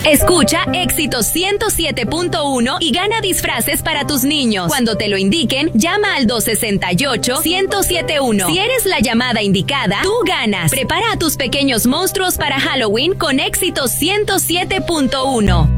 Escucha Éxito 107.1 y gana disfraces para tus niños. Cuando te lo indiquen, llama al 268-1071. Si eres la llamada indicada, tú ganas. Prepara a tus pequeños monstruos para Halloween con Éxito 107.1.